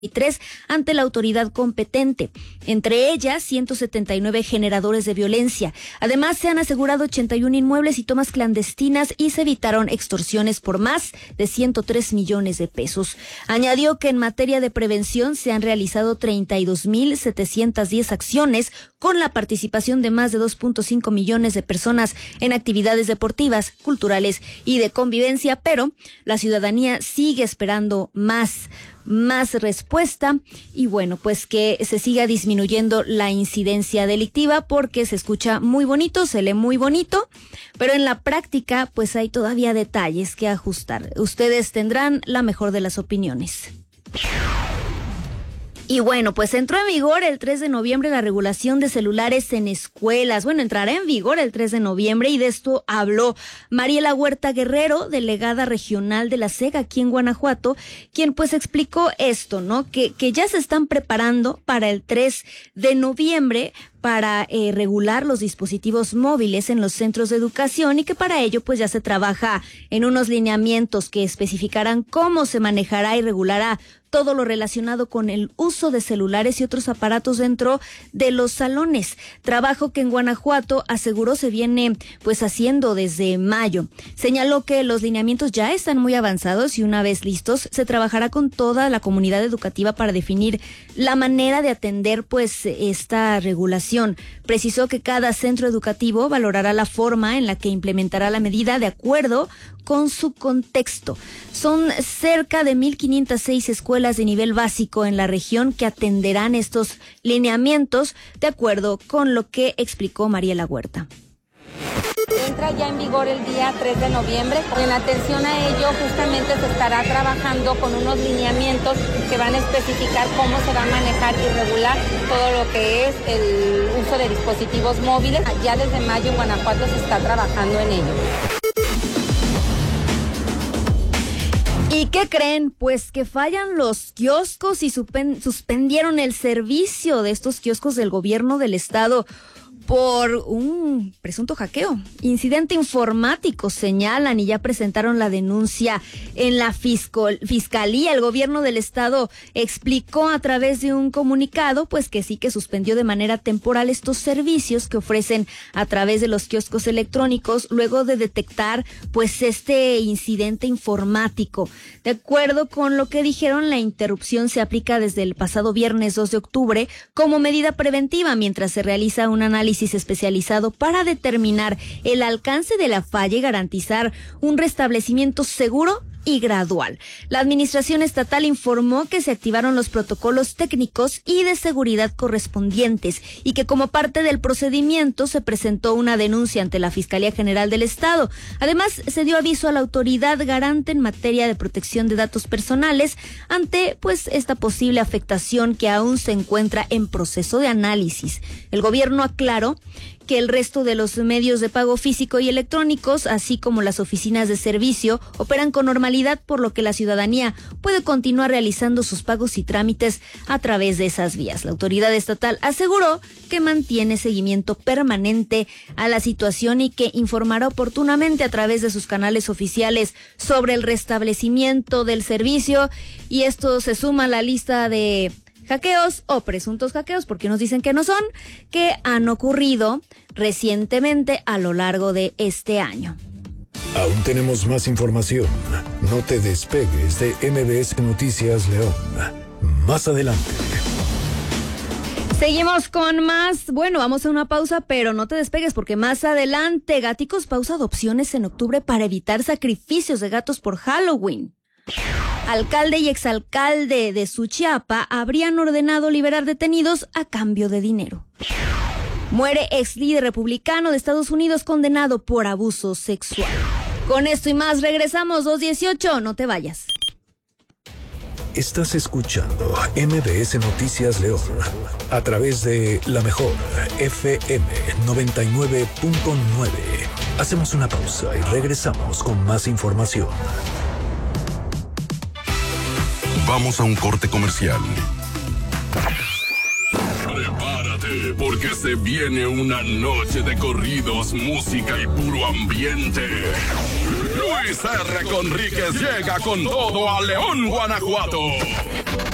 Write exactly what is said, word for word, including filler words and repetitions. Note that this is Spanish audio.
y tres ante la autoridad competente, entre ellas ciento setenta y nueve generadores de violencia. Además, se han asegurado ochenta y uno inmuebles y tomas clandestinas y se evitaron extorsiones por más de ciento tres millones de pesos. Añadió que en materia de prevención se han realizado treinta y dos mil setecientas diez acciones con la participación de más de dos punto cinco millones de personas en actividades deportivas, culturales y de convivencia, pero la ciudadanía sigue esperando más. más respuesta y bueno, pues que se siga disminuyendo la incidencia delictiva, porque se escucha muy bonito, se lee muy bonito, pero en la práctica pues hay todavía detalles que ajustar. Ustedes tendrán la mejor de las opiniones. Y bueno, pues entró en vigor el tres de noviembre la regulación de celulares en escuelas. Bueno, entrará en vigor el tres de noviembre y de esto habló Mariela Huerta Guerrero, delegada regional de la SEG aquí en Guanajuato, quien pues explicó esto, ¿no? Que, que ya se están preparando para el tres de noviembre para eh, regular los dispositivos móviles en los centros de educación y que para ello pues ya se trabaja en unos lineamientos que especificarán cómo se manejará y regulará todo lo relacionado con el uso de celulares y otros aparatos dentro de los salones. Trabajo que en Guanajuato aseguró se viene pues haciendo desde mayo. Señaló que los lineamientos ya están muy avanzados y una vez listos se trabajará con toda la comunidad educativa para definir la manera de atender pues esta regulación. Precisó que cada centro educativo valorará la forma en la que implementará la medida de acuerdo con su contexto. Son cerca de mil quinientas seis escuelas de nivel básico en la región que atenderán estos lineamientos de acuerdo con lo que explicó Mariela Huerta. Entra ya en vigor el día tres de noviembre. En atención a ello, justamente se estará trabajando con unos lineamientos que van a especificar cómo se va a manejar y regular todo lo que es el uso de dispositivos móviles. Ya desde mayo en Guanajuato se está trabajando en ello. ¿Y qué creen? Pues que fallan los kioscos y supen- suspendieron el servicio de estos kioscos del gobierno del estado por un presunto hackeo. Incidente informático, señalan, y ya presentaron la denuncia en la fiscal, fiscalía. El gobierno del estado explicó a través de un comunicado pues que sí que suspendió de manera temporal estos servicios que ofrecen a través de los kioscos electrónicos luego de detectar pues este incidente informático. De acuerdo con lo que dijeron, la interrupción se aplica desde el pasado viernes dos de octubre como medida preventiva mientras se realiza un análisis especializado para determinar el alcance de la falla y garantizar un restablecimiento seguro y gradual. La administración estatal informó que se activaron los protocolos técnicos y de seguridad correspondientes y que como parte del procedimiento se presentó una denuncia ante la Fiscalía General del Estado. Además, se dio aviso a la autoridad garante en materia de protección de datos personales ante pues esta posible afectación que aún se encuentra en proceso de análisis. El gobierno aclaró que el resto de los medios de pago físico y electrónicos, así como las oficinas de servicio, operan con normalidad, por lo que la ciudadanía puede continuar realizando sus pagos y trámites a través de esas vías. La autoridad estatal aseguró que mantiene seguimiento permanente a la situación y que informará oportunamente a través de sus canales oficiales sobre el restablecimiento del servicio, y esto se suma a la lista de hackeos o presuntos hackeos, porque nos dicen que no son, que han ocurrido recientemente a lo largo de este año. Aún tenemos más información. No te despegues de M B S Noticias León. Más adelante. Seguimos con más. Bueno, vamos a una pausa, pero no te despegues porque más adelante Gaticos pausa adopciones en octubre para evitar sacrificios de gatos por Halloween. Alcalde y exalcalde de Suchiapa habrían ordenado liberar detenidos a cambio de dinero. Muere ex líder republicano de Estados Unidos condenado por abuso sexual. Con esto y más regresamos dos dieciocho, no te vayas. Estás escuchando M B S Noticias León a través de la mejor F M noventa y nueve punto nueve. Hacemos una pausa y regresamos con más información. Vamos a un corte comercial. Prepárate, porque se viene una noche de corridos, música y puro ambiente. Luis R. Conríquez llega con todo a León, Guanajuato.